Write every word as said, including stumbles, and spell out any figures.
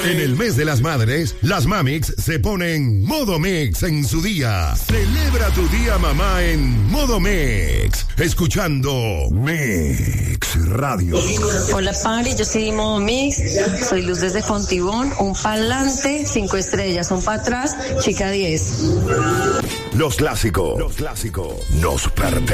En el mes de las madres, las Mamix se ponen modo mix en su día. Celebra tu día mamá en modo mix, escuchando Mix Radio. Hola Pari, yo soy modo mix, soy Luz desde Fontibón, un pa'lante, cinco estrellas, un para atrás, chica diez. Los clásicos, los clásicos nos pertenecen.